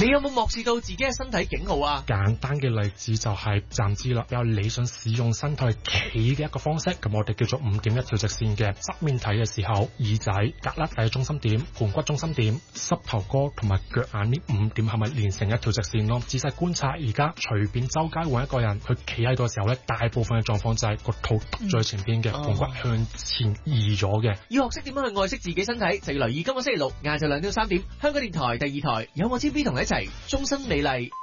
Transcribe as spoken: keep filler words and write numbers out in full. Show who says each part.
Speaker 1: 你有冇漠視到自己嘅身體警號啊？
Speaker 2: 簡單嘅例子就係站姿啦，比較理想使用身體企嘅一個方式，咁我哋叫做五點一調直線嘅。側面睇嘅時候，耳仔、胳肋底中心點、盤骨中心點、膝頭哥同埋腳眼呢五點係咪連成一條直線咯？仔細觀察，而家隨便周街揾一個人，佢企喺度嘅時候咧，大部分嘅狀況就係個肚凸咗喺前邊嘅，盤、嗯、骨向前移咗嘅。
Speaker 1: 要學識點樣去愛惜自己身體，就要留意今個星期六晏晝兩點三點，香港電台第二台有我 T V 同你一齊終身美麗。